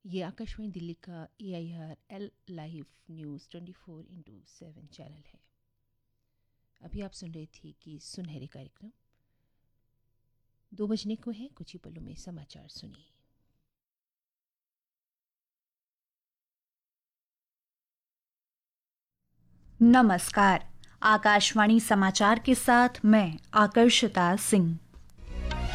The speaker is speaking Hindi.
ये आकाशवाणी दिल्ली का AIR लाइव न्यूज़ 24/7 चैनल है। अभी आप सुन रहे थे कि सुनहरे कार्यक्रम 2 बजने को है। कुछ ही पलों में समाचार सुनिए। नमस्कार। आकाशवाणी समाचार के साथ मैं आकर्षिता सिंह।